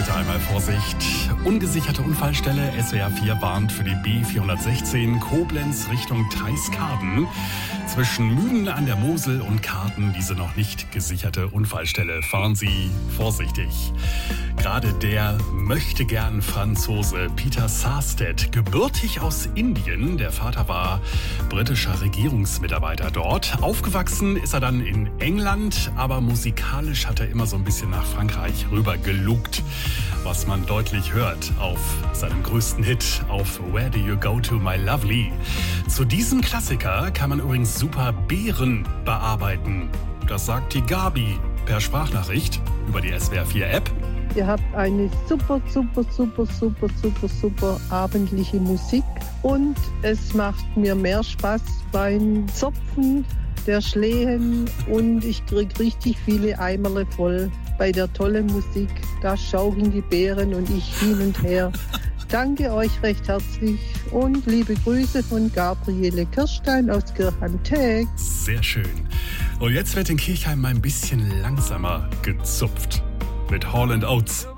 bitte einmal Vorsicht. Ungesicherte Unfallstelle. SWR 4 warnt für die B416 Koblenz Richtung Treiskarden. Zwischen Müden an der Mosel und Karten diese noch nicht gesicherte Unfallstelle. Fahren Sie vorsichtig. Gerade der möchte gern Franzose Peter Sarstedt, gebürtig aus Indien. Der Vater war britischer Regierungsmitarbeiter dort. Aufgewachsen ist er dann in England, aber musikalisch hat er immer so ein bisschen nach Frankreich rüber gelugt, was man deutlich hört auf seinem größten Hit, auf Where Do You Go To My Lovely. Zu diesem Klassiker kann man übrigens super Beeren bearbeiten. Das sagt die Gabi per Sprachnachricht über die SWR 4 App. Ihr habt eine super abendliche Musik und es macht mir mehr Spaß beim Zopfen der Schlehen und ich kriege richtig viele Eimerle voll bei der tollen Musik. Da schaukeln die Beeren und ich hin und her. Danke euch recht herzlich und liebe Grüße von Gabriele Kirstein aus Kirchheim-Teg. Sehr schön. Und jetzt wird in Kirchheim mal ein bisschen langsamer gezupft. Mit Hall & Oates.